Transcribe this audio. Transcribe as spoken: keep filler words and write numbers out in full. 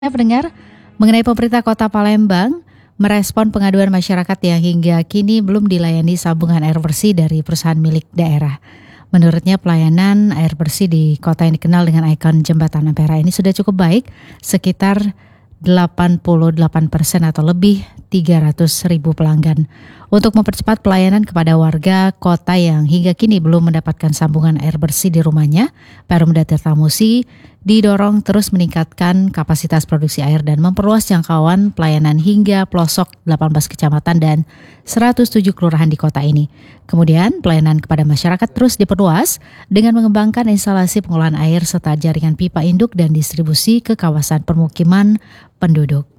Ya, pendengar, mengenai pemerintah Kota Palembang merespon pengaduan masyarakat yang hingga kini belum dilayani sambungan air bersih dari perusahaan milik daerah. Menurutnya pelayanan air bersih di kota yang dikenal dengan ikon Jembatan Ampera ini sudah cukup baik, sekitar delapan puluh delapan persen atau lebih tiga ratus ribu pelanggan. Untuk mempercepat pelayanan kepada warga kota yang hingga kini belum mendapatkan sambungan air bersih di rumahnya, Perumda Tirtamusi didorong terus meningkatkan kapasitas produksi air dan memperluas jangkauan pelayanan hingga pelosok delapan belas kecamatan dan seratus tujuh kelurahan di kota ini. Kemudian pelayanan kepada masyarakat terus diperluas dengan mengembangkan instalasi pengolahan air serta jaringan pipa induk dan distribusi ke kawasan permukiman penduduk.